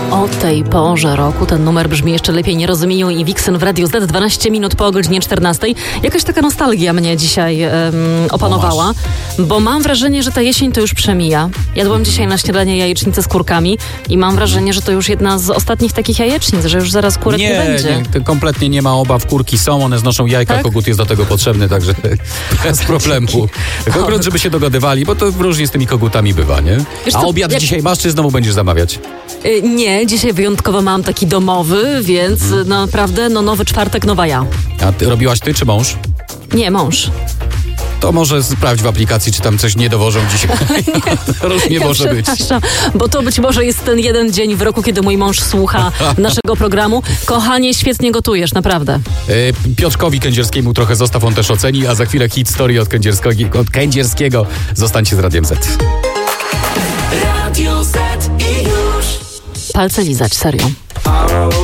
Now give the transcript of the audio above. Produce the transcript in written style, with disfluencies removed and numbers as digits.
O tej porze roku ten numer brzmi jeszcze lepiej. Nierozumieniu i Vixen w Radiu Z, 12 minut po godzinie 14. Jakaś taka nostalgia mnie dzisiaj opanowała, bo mam wrażenie, że ta jesień to już przemija. Jadłam dzisiaj na śniadanie jajecznicę z kurkami i mam wrażenie, że to już jedna z ostatnich takich jajecznic, że już zaraz kurek nie będzie. Nie, kompletnie nie ma obaw. Kurki są, one znoszą jajka, tak? Kogut jest do tego potrzebny, także bez problemu. Kogut, żeby się dogadywali, bo to różnie z tymi kogutami bywa, nie? Wiesz, a obiad dzisiaj masz, czy znowu będziesz zamawiać? Nie, dzisiaj wyjątkowo mam taki domowy, więc naprawdę nowy czwartek, nowa ja. A ty robiłaś ty, czy mąż? Nie, mąż. To może sprawdź w aplikacji, czy tam coś nie dowożą dzisiaj. Różnie może być. Bo to być może jest ten jeden dzień w roku, kiedy mój mąż słucha naszego programu. Kochanie, świetnie gotujesz, naprawdę. Piotrkowi Kędzierskiemu trochę zostaw, on też oceni, a za chwilę hit story od Kędzierskiego. Zostańcie z Radiem Z. Radio Z i już. Palce lizać, serio.